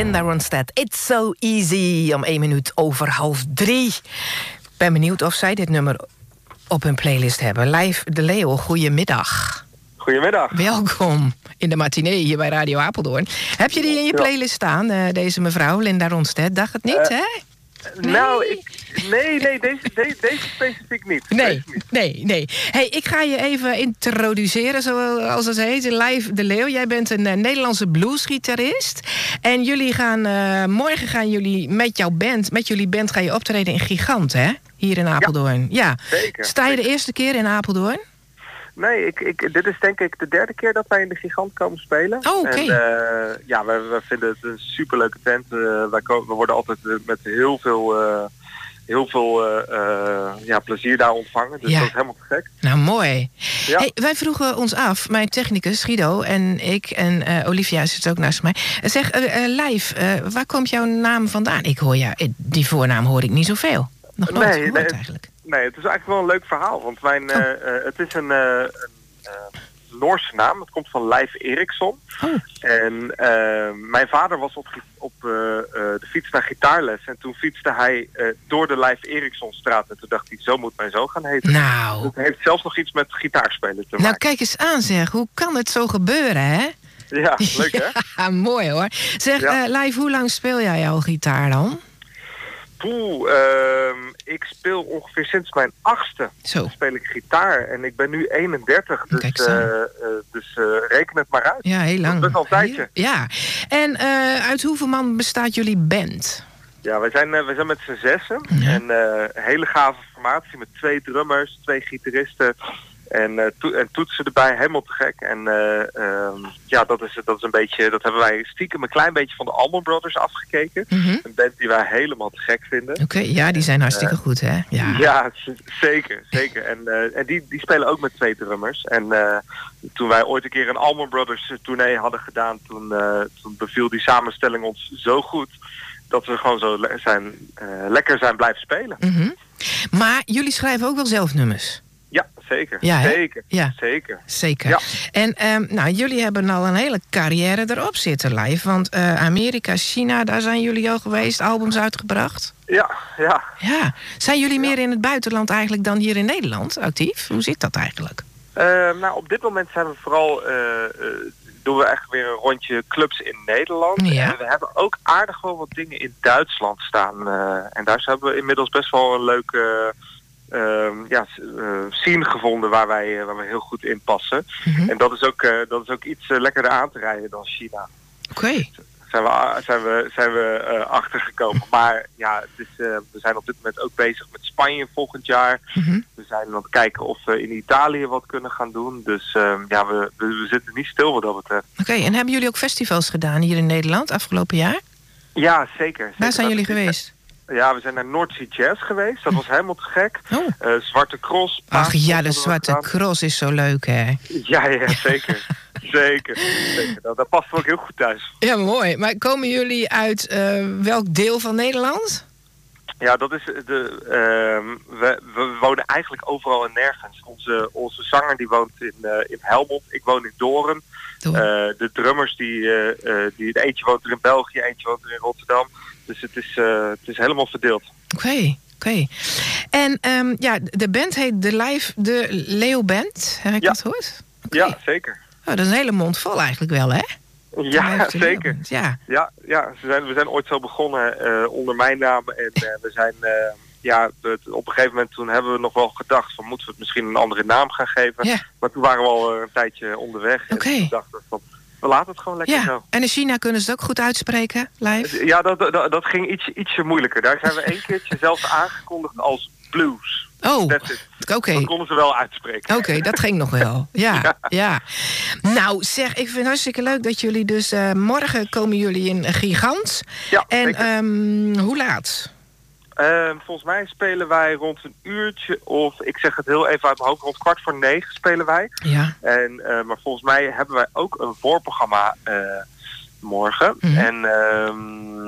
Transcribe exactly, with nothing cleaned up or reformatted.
Linda Ronstadt. It's so easy. Om één minuut over half drie. Ik ben benieuwd of zij dit nummer op hun playlist hebben. Live de Leeuw, goedemiddag. Goedemiddag. Welkom in de matinee hier bij Radio Apeldoorn. Heb je die in je playlist staan, uh, deze mevrouw, Linda Ronstadt? Dacht het niet, uh, hè? Nee. Nou, ik, nee, nee, deze, deze, deze specifiek niet. Nee, niet. nee, nee. Hey, ik ga je even introduceren, zoals het heet. Live de Leeuw. Jij bent een uh, Nederlandse bluesgitarist. En jullie gaan, uh, morgen gaan jullie met jouw band, met jullie band ga je optreden in Gigant, hè? Hier in Apeldoorn. Ja, ja. Zeker. Sta je zeker. de eerste keer in Apeldoorn? Nee, ik, ik, dit is denk ik de derde keer dat wij in de Gigant komen spelen. Oh, oké. Okay. En uh, ja, we, we vinden het een superleuke tent. Uh, wij komen, we worden altijd uh, met heel veel, uh, heel veel uh, uh, ja, plezier daar ontvangen. Dus ja. Dat is helemaal te gek. Nou, mooi. Ja. Hey, wij vroegen ons af, mijn technicus Guido en ik en uh, Olivia zit ook naast mij. Zeg, uh, uh, live, uh, waar komt jouw naam vandaan? Ik hoor ja, die voornaam hoor ik niet zoveel. Nog nooit nee, gehoord nee, eigenlijk. Nee, het is eigenlijk wel een leuk verhaal. Want mijn, uh, uh, het is een, uh, een uh, Noorse naam. Het komt van Leif Eriksson. Oh. En uh, mijn vader was op, op uh, uh, de fiets naar gitaarles. En toen fietste hij uh, door de Leif Erikssonstraat. En toen dacht hij, zo moet mijn zoon gaan heten. Nou. Het heeft zelfs nog iets met gitaarspelen te maken. Nou, kijk eens aan zeg. Hoe kan het zo gebeuren, hè? Ja, leuk hè? Ja, mooi hoor. Zeg, ja. uh, Leif, hoe lang speel jij al gitaar dan? Poeh, uh, ik speel ongeveer sinds mijn achtste Zo. speel ik gitaar. En ik ben nu eenendertig, dus, uh, uh, dus uh, reken het maar uit. Ja, heel lang. Dat is al een tijdje. Ja, en uh, uit hoeveel man bestaat jullie band? Ja, wij zijn, uh, wij zijn met z'n zessen. Ja. En uh, een hele gave formatie met twee drummers, twee gitaristen. En, uh, to- en toetsen erbij, helemaal te gek. En uh, um, ja, dat is, dat is een beetje, dat hebben wij stiekem een klein beetje van de Allman Brothers afgekeken. Mm-hmm. Een band die wij helemaal te gek vinden. Oké, okay, ja, die zijn hartstikke uh, goed, hè? Ja, ja z- zeker, zeker. En, uh, en die, die spelen ook met twee drummers. En uh, toen wij ooit een keer een Allman Brothers tournee hadden gedaan, toen, uh, toen beviel die samenstelling ons zo goed dat we gewoon zo le- zijn, uh, lekker zijn blijven spelen. Mm-hmm. Maar jullie schrijven ook wel zelf nummers? Ja, zeker. Ja, zeker. Ja. Zeker. Zeker. Ja. En um, nou, jullie hebben al een hele carrière erop zitten live. Want uh, Amerika, China, daar zijn jullie al geweest, albums uitgebracht. Ja, ja. Ja. Zijn jullie ja. meer in het buitenland eigenlijk dan hier in Nederland actief? Hoe zit dat eigenlijk? Uh, nou, op dit moment zijn we vooral, uh, uh, doen we echt weer een rondje clubs in Nederland. Ja. En we hebben ook aardig wel wat dingen in Duitsland staan. Uh, en daar hebben we inmiddels best wel een leuke Uh, ja, uh, scene gevonden waar wij, uh, waar we heel goed in passen. Mm-hmm. En dat is ook, uh, dat is ook iets uh, lekkerder aan te rijden dan China. Oké. Okay. Zijn we, zijn we, zijn we uh, achtergekomen. Maar ja, het is, uh, we zijn op dit moment ook bezig met Spanje volgend jaar. Mm-hmm. We zijn aan het kijken of we in Italië wat kunnen gaan doen. Dus uh, ja, we, we, we zitten niet stil wat dat betreft. Oké, okay, en hebben jullie ook festivals gedaan hier in Nederland afgelopen jaar? Ja, zeker. zeker. Waar zijn jullie geweest? Ja, we zijn naar North Sea Jazz geweest. Dat was helemaal te gek. Oh. Uh, Zwarte Cross. Ach ja, de Zwarte Cross is zo leuk, hè? Ja, ja, zeker. zeker. zeker. Dat, dat past ook heel goed thuis. Ja, mooi. Maar komen jullie uit uh, welk deel van Nederland? Ja, dat is de. Uh, we, we wonen eigenlijk overal en nergens. Onze, onze zanger die woont in, uh, in Helmond. Ik woon in Doorn. Uh, de drummers die, uh, uh, die eentje woont er in België, eentje woont er in Rotterdam. Dus het is, uh, het is helemaal verdeeld. Oké, okay, oké. Okay. En um, ja, de band heet de Live de Leeuw Band. Heb ik ja. dat goed? Okay. Ja, zeker. Oh, dat is een hele mond vol eigenlijk wel, hè? Ja, zeker. Ja, ja, ja ze zijn, we zijn ooit zo begonnen uh, onder mijn naam. En uh, we zijn, uh, ja, het, op een gegeven moment toen hebben we nog wel gedacht van moeten we het misschien een andere naam gaan geven. Ja. Maar toen waren we al uh, een tijdje onderweg. Oké. En toen dachten we van, we laten het gewoon lekker ja. zo. En in China kunnen ze het ook goed uitspreken, live? Ja, dat, dat, dat ging iets, ietsje moeilijker. Daar zijn we één keertje zelfs aangekondigd als blues. Oh, oké. Okay. Dat konden ze wel uitspreken. Oké, okay, dat ging nog wel. Ja, ja, ja. Nou zeg, ik vind het hartstikke leuk dat jullie dus... Uh, morgen komen jullie in Gigant. Ja, en um, hoe laat? Uh, volgens mij spelen wij rond een uurtje of, ik zeg het heel even uit mijn hoofd, rond kwart voor negen spelen wij. Ja. En, uh, maar volgens mij hebben wij ook een voorprogramma uh, morgen. Mm-hmm. En... Um,